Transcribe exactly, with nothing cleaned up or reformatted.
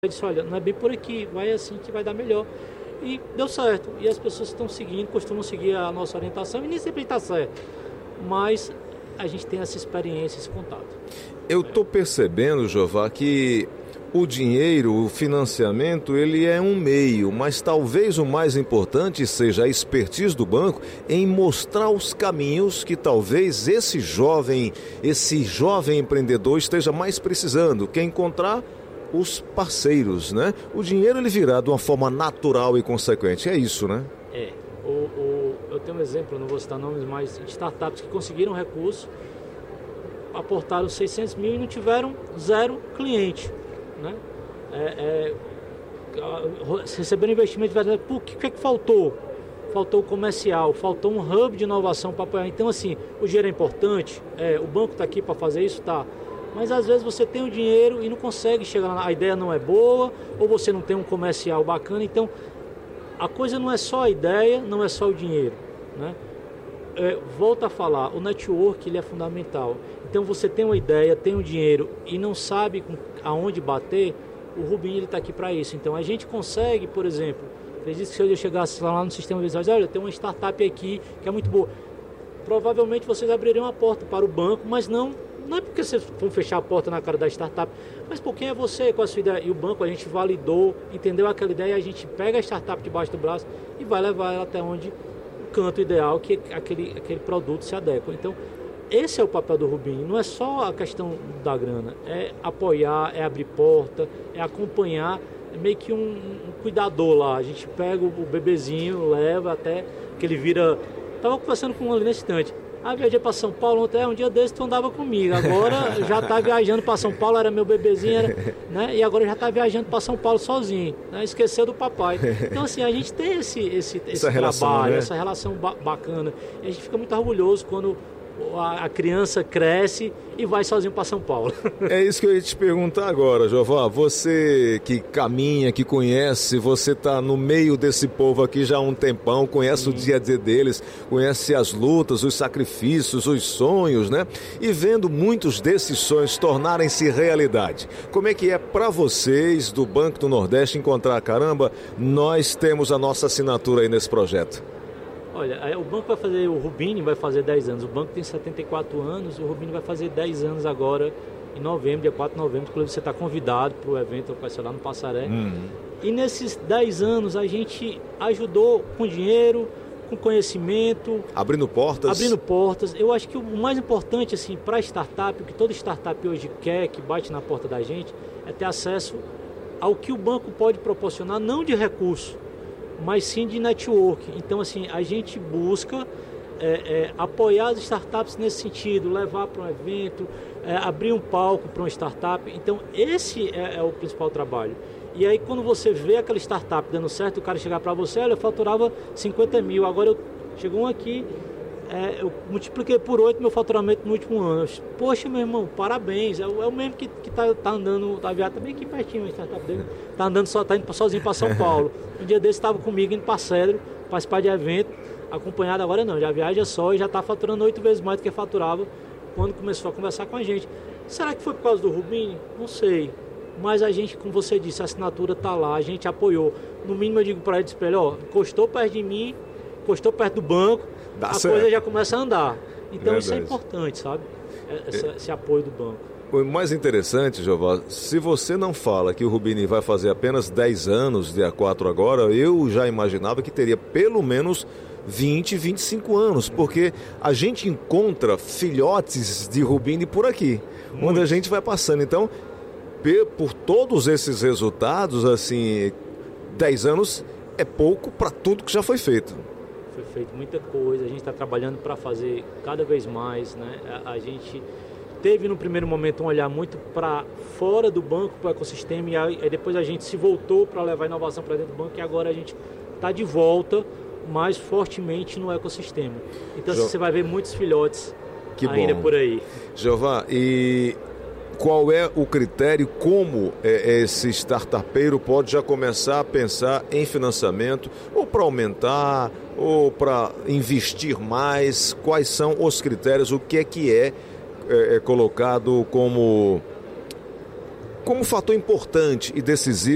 Eu disse, olha, não é bem por aqui, vai assim que vai dar melhor. E deu certo. E as pessoas estão seguindo, costumam seguir a nossa orientação, e nem sempre está certo. Mas a gente tem essa experiência, esse contato. Eu estou percebendo, Jová, que o dinheiro, o financiamento, ele é um meio, mas talvez o mais importante seja a expertise do banco em mostrar os caminhos que talvez esse jovem, esse jovem empreendedor esteja mais precisando, que é encontrar os parceiros, né? O dinheiro ele virá de uma forma natural e consequente, é isso, né? É, o, o, eu tenho um exemplo, não vou citar nomes, mas de startups que conseguiram recurso, aportaram seiscentos mil e não tiveram zero cliente, né? É, é, receberam investimento, por que, que é que faltou? Faltou o comercial, faltou um hub de inovação para apoiar. Então, assim, o dinheiro é importante, é, o banco está aqui para fazer isso, tá? Mas às vezes você tem o dinheiro e não consegue chegar lá, a ideia não é boa, ou você não tem um comercial bacana. Então, a coisa não é só a ideia, não é só o dinheiro, né? É, volto a falar, o network ele é fundamental. Então, você tem uma ideia, tem um dinheiro e não sabe aonde bater, o Rubinho ele está aqui para isso. Então, a gente consegue, por exemplo, acredito que se eu chegasse lá no sistema visual, olha, tem uma startup aqui que é muito boa. Provavelmente vocês abririam a porta para o banco, mas não Não é porque vocês vão fechar a porta na cara da startup, mas por quem é você, com a sua ideia? E o banco, a gente validou, entendeu aquela ideia, a gente pega a startup debaixo do braço e vai levar ela até onde o canto ideal que aquele, aquele produto se adequa. Então, esse é o papel do Rubinho. Não é só a questão da grana, é apoiar, é abrir porta, é acompanhar, é meio que um, um cuidador lá. A gente pega o bebezinho, leva até que ele vira... Estava conversando com um ali nesse instante. Ah, viajei para São Paulo ontem, um dia desse tu andava comigo, agora já está viajando para São Paulo, era meu bebezinho, era, né? E agora já está viajando para São Paulo sozinho, né? Esqueceu do papai. Então assim, a gente tem esse, esse, esse essa trabalho, relação, né? essa relação ba- bacana, e a gente fica muito orgulhoso quando a, a criança cresce e vai sozinho para São Paulo. É isso que eu ia te perguntar agora, Jová. Você que caminha, que conhece, você está no meio desse povo aqui já há um tempão, conhece Sim. o dia a dia deles, conhece as lutas, os sacrifícios, os sonhos, né? E vendo muitos desses sonhos tornarem-se realidade. Como é que é para vocês do Banco do Nordeste encontrar, caramba, nós temos a nossa assinatura aí nesse projeto? Olha, o banco vai fazer, o Rubinho vai fazer dez anos, o banco tem setenta e quatro anos, o Rubinho vai fazer dez anos agora, em novembro, dia quatro de novembro, inclusive você está convidado para o evento, vai ser lá no Passaré. Uhum. E nesses dez anos a gente ajudou com dinheiro, com conhecimento. Abrindo portas. Abrindo portas. Eu acho que o mais importante, assim, para a startup, o que toda startup hoje quer, que bate na porta da gente, é ter acesso ao que o banco pode proporcionar, não de recurso, mas sim de network. Então, assim, a gente busca é, é, apoiar as startups nesse sentido, levar para um evento, é, abrir um palco para uma startup. Então, esse é, é o principal trabalho. E aí, quando você vê aquela startup dando certo, o cara chegar para você, olha, eu faturava cinquenta mil, agora eu, chegou um aqui, é, eu multipliquei por oito meu faturamento no último ano. Eu, Poxa, meu irmão, parabéns, é o, é o mesmo que, que tá, tá andando, tá viajando também aqui pertinho, a startup dele, tá andando só, tá indo sozinho para São Paulo. Um dia desse estava comigo indo para Cedro, participar de evento, acompanhado, agora não, já viaja só e já está faturando oito vezes mais do que faturava quando começou a conversar com a gente. Será que foi por causa do Rubinho? Não sei. Mas a gente, como você disse, a assinatura está lá, a gente apoiou. No mínimo eu digo para ele, espelho, ó, encostou perto de mim, encostou perto do banco, Dá a certo. coisa já começa a andar. Então Verdade. Isso é importante, sabe? Esse, é. esse apoio do banco. O mais interessante, Jová, se você não fala que o Rubinho vai fazer apenas dez anos, dia quatro agora, eu já imaginava que teria pelo menos vinte, vinte e cinco anos, porque a gente encontra filhotes de Rubinho por aqui, Muito. onde a gente vai passando. Então, por todos esses resultados, assim, dez anos é pouco para tudo que já foi feito. Foi feito muita coisa, a gente está trabalhando para fazer cada vez mais, né? A, a gente teve no primeiro momento um olhar muito para fora do banco, para o ecossistema, e aí depois a gente se voltou para levar a inovação para dentro do banco, e agora a gente está de volta mais fortemente no ecossistema. Então jo... você vai ver muitos filhotes que ainda bom. por aí. Jová, e qual é o critério, como esse startupeiro pode já começar a pensar em financiamento, ou para aumentar, ou para investir mais? Quais são os critérios, o que é que é, é, é colocado como, como fator importante e decisivo